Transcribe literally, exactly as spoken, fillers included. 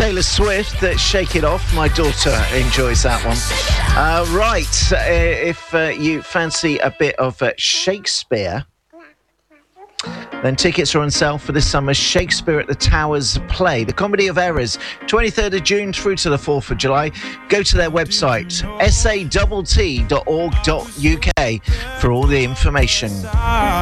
Taylor Swift, uh, Shake It Off. My daughter enjoys that one. Uh, right, uh, if uh, you fancy a bit of uh, Shakespeare, then tickets are on sale for this summer's Shakespeare at the Towers play, The Comedy of Errors, twenty-third of June through to the fourth of July. Go to their website, s a t t dot org dot u k, for all the information.